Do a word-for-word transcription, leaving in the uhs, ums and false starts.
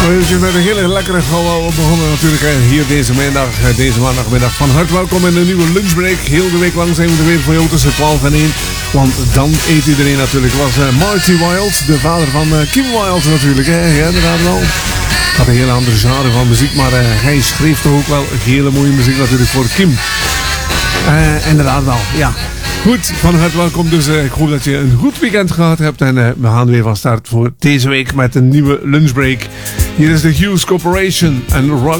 We met een hele lekkere gauw begonnen natuurlijk hier deze maandag, deze maandagmiddag. Van harte welkom in een nieuwe lunchbreak. Heel de week lang zijn we er weer voor jou tussen twaalf en één. Want dan eet iedereen natuurlijk. Was uh, Marty Wilde, de vader van uh, Kim Wilde natuurlijk. Hè? Ja, inderdaad wel. Had een hele andere genre van muziek, maar uh, hij schreef toch ook wel hele mooie muziek natuurlijk voor Kim. Uh, inderdaad wel, ja. Goed, van harte welkom. Dus uh, ik hoop dat je een goed weekend gehad hebt. En uh, we gaan weer van start voor deze week met een nieuwe lunchbreak. Hier is de Hughes Corporation en Rock